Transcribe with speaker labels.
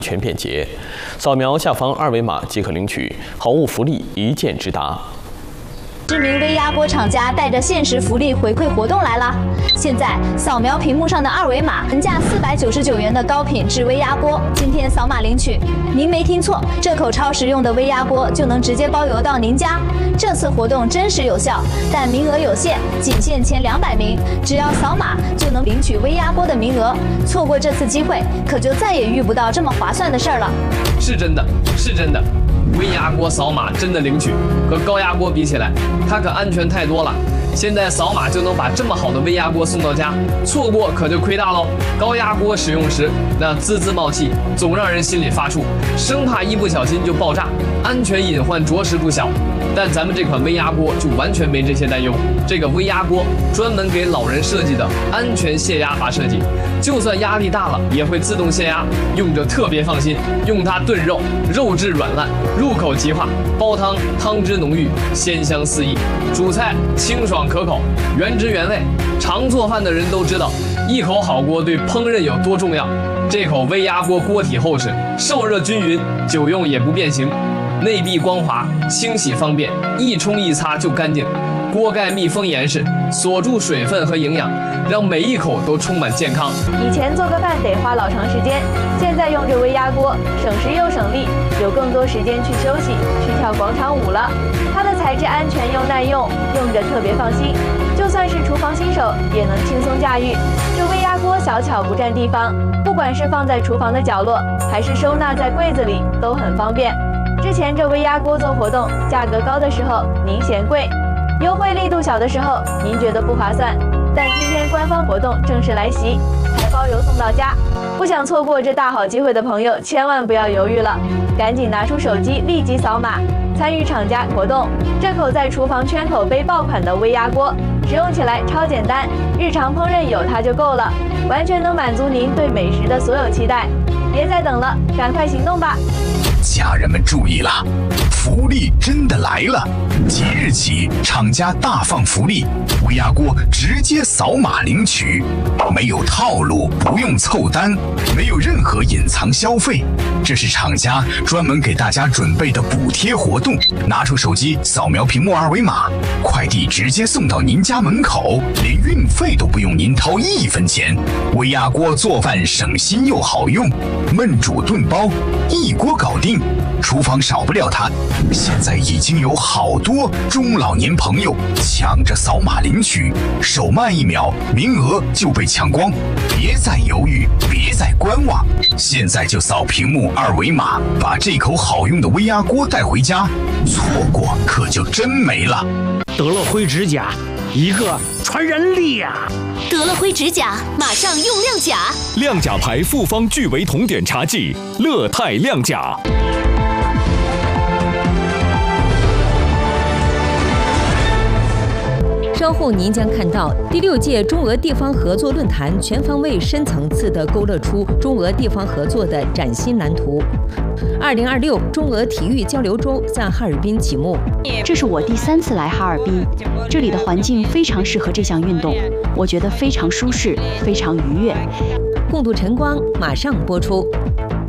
Speaker 1: 全便捷，扫描下方二维码即可领取，好物福利一键直达。
Speaker 2: 知名微压锅厂家带着限时福利回馈活动来啦！现在扫描屏幕上的二维码，原价499元的高品质微压锅，今天扫码领取。您没听错，这口超实用的微压锅就能直接包邮到您家。这次活动真实有效，但名额有限，仅限前200名，只要扫码就能领取微压锅的名额。错过这次机会，可就再也遇不到这么划算的事儿了。
Speaker 3: 是真的，是真的。微压锅扫码真的领取，和高压锅比起来，它可安全太多了。现在扫码就能把这么好的微压锅送到家，错过可就亏大喽。高压锅使用时那滋滋冒气，总让人心里发怵，生怕一不小心就爆炸，安全隐患着实不小。但咱们这款微压锅就完全没这些担忧。这个微压锅专门给老人设计的安全泄压阀设计，就算压力大了也会自动泄压，用着特别放心。用它炖肉，肉质软烂，入口即化；煲汤，汤汁浓郁，鲜香四溢；煮菜清爽可口，原汁原味。常做饭的人都知道，一口好锅对烹饪有多重要。这口微压锅锅体厚实，受热均匀，久用也不变形。内壁光滑，清洗方便，一冲一擦就干净。锅盖密封严实，锁住水分和营养，让每一口都充满健康。
Speaker 4: 以前做个饭得花老长时间，现在用着微压锅，省时又省力，有更多时间去休息，去跳广场舞了。它的材质安全又耐用，用着特别放心，就算是厨房新手也能轻松驾驭。这微压锅小巧不占地方，不管是放在厨房的角落，还是收纳在柜子里，都很方便。之前这微压锅做活动，价格高的时候您嫌贵，优惠力度小的时候您觉得不划算，但今天官方活动正式来袭，还包邮送到家。不想错过这大好机会的朋友，千万不要犹豫了，赶紧拿出手机立即扫码，参与厂家活动。这口在厨房圈口杯爆款的微压锅，使用起来超简单，日常烹饪有它就够了，完全能满足您对美食的所有期待。别再等了，赶快行动吧！
Speaker 5: 家人们注意了，福利真的来了！即日起，厂家大放福利，微压锅直接扫码领取，没有套路，不用凑单，没有任何隐藏消费，这是厂家专门给大家准备的补贴活动。拿出手机扫描屏幕二维码，快递直接送到您家门口，连运费都不用您掏1分钱。微压锅做饭省心又好用，焖煮炖煲一锅搞定，厨房少不了它。现在已经有好多中老年朋友抢着扫码领取，手慢1秒，名额就被抢光。别再犹豫，别再观望，现在就扫屏幕二维码，把这口好用的微压锅带回家，错过可就真没了。
Speaker 6: 德乐辉指甲，一个传染力呀！
Speaker 7: 德乐辉指甲，马上用亮甲。
Speaker 8: 亮甲牌复方聚维酮碘茶剂，乐泰亮甲。
Speaker 9: 稍后您将看到第6届中俄地方合作论坛全方位、深层次地勾勒出中俄地方合作的崭新蓝图。2026中俄体育交流周在哈尔滨启幕。
Speaker 10: 这是我第3次来哈尔滨，这里的环境非常适合这项运动，我觉得非常舒适，非常愉悦。
Speaker 9: 共度晨光马上播出。